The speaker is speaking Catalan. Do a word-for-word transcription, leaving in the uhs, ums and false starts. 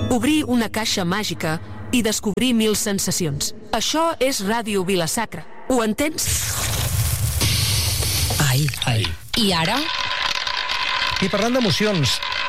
Obrir una caixa màgica i descobrir mil sensacions. Això és Ràdio Vila-sacra. Ho entens? Ai. Ai. I ara? I parlant d'emocions,